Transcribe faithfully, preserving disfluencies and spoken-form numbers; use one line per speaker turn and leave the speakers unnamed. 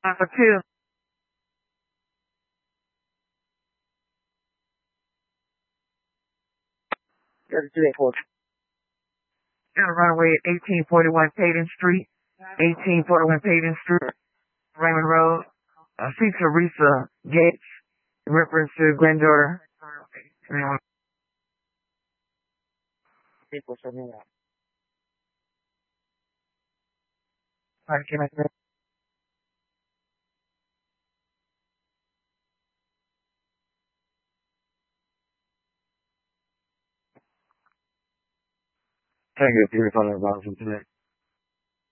Number two. thirty-two eight four. And runway eighteen forty-one Payton Street. eighteen forty-one Payton Street. Raymond Road. Uh, see Teresa Gates. In reference to granddaughter. People send me that. All right, can I say? Thank you for your phone today.